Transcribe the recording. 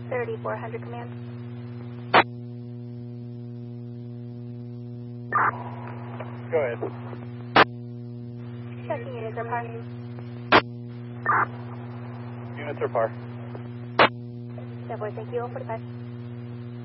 3400 command. Go ahead. Checking units are par. Units are par. Double, thank you, 45.